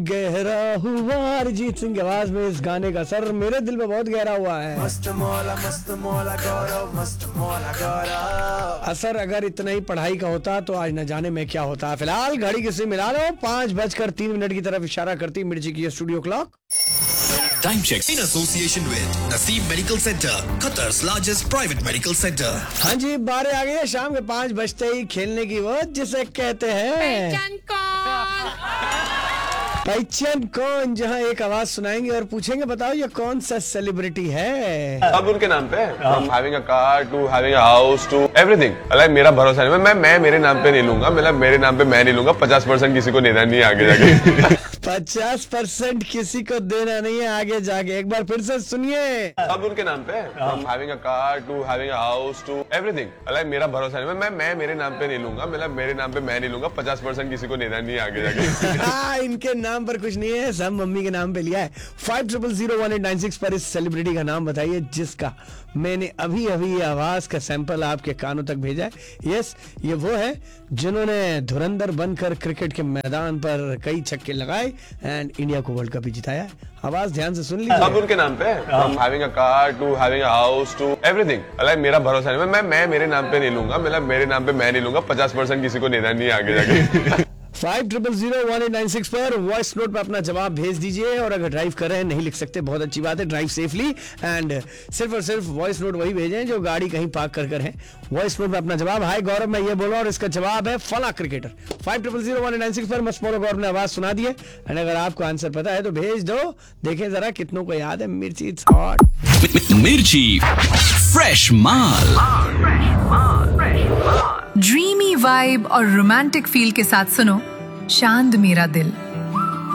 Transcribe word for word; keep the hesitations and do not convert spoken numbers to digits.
गहरा हुआ अरिजीत सिंह की आवाज में इस गाने का असर मेरे दिल में बहुत गहरा हुआ है। मस्त मौला मस्त मौला गौरव मस्त मौला गौरव। असर अगर इतना ही पढ़ाई का होता तो आज न जाने में क्या होता। फिलहाल घड़ी किसी मिला लो, पांच बजकर तीन मिनट की तरफ इशारा करती मिर्ची की studio clock. Time check in association with Naseem Medical Center, Qatar's largest private medical center. हाँ जी, बारह आ गई है शाम के पांच बजते ही खेलने की वो जिसे कहते हैं पहचान कौन? पहचान कौन, जहाँ एक आवाज सुनाएंगे और पूछेंगे बताओ ये कौन सा सेलिब्रिटी है। अब उनके नाम पे हम having a car to having a house to everything. Like मेरा भरोसा नहीं, मैं मैं मेरे नाम पे नहीं लूंगा, मतलब मेरे नाम पे मैं नहीं लूंगा। पचास परसेंट किसी को देना नहीं है आगे जाके। पचास परसेंट किसी को देना नहीं है आगे जाके। एक बार फिर से सुनिए। अब उनके नाम पे हम having a car to having a house to everything. Like मेरा भरोसा नहीं, मैं मैं मेरे नाम पे नहीं लूंगा, मतलब मेरे नाम पे मैं नहीं लूंगा। पचास परसेंट किसी को देना नहीं है आगे जाके। इनके नाम पर कुछ नहीं है, सब मम्मी के नाम पे लिया है। Five triple zero one eight nine six पर इस सेलिब्रिटी का नाम बताइए जिसका मैंने अभी अभी ये आवाज का सैंपल आपके कानों तक भेजा है। यस, ये वो है जिन्होंने धुरंधर बनकर क्रिकेट के मैदान पर कई छक्के लगाए एंड इंडिया को वर्ल्ड कप भी जिताया है। आवाज ध्यान से सुन लीजिए। अब उनके नाम पे हम having a car to having a house to everything. Like मेरा भरोसा नहीं, मैं मैं मेरे नाम पे नहीं लूंगा, मतलब मेरे नाम पे मैं नहीं लूंगा। पचास परसेंट किसी को देना नहीं है आगे जाके। Five triple zero one eight nine six पर वॉइस नोट पे अपना जवाब भेज दीजिए। और अगर ड्राइव कर रहे हैं, नहीं लिख सकते, बहुत अच्छी बात है, ड्राइव सेफली एंड सिर्फ और सिर्फ वॉइस नोट वही भेजें जो गाड़ी कहीं पार्क कर कर है। वॉइस नोट पे अपना जवाब, हाय गौरव मैं ये बोला और इसका जवाब है फला cricketer. Five triple zero one eight nine six पर मस्त मोरो गौरव ने आवाज सुना दी है एंड अगर आपको आंसर पता है तो भेज दो। देखें जरा कितनों को याद है मिर्ची इट्स हॉट। मिर्ची फ्रेश माल। ड्रीमी वाइब और रोमांटिक फील के साथ सुनो चांद मेरा दिल।